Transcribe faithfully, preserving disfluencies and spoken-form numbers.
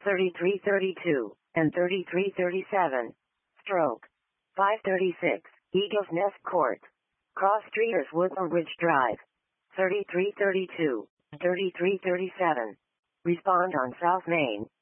thirty-three thirty-two, and thirty-three thirty-seven. Stroke. five thirty-six, Eagles Nest Court. Cross Streeters Woodland Ridge Drive. thirty-three thirty-two, thirty-three thirty-seven. Respond on South Main.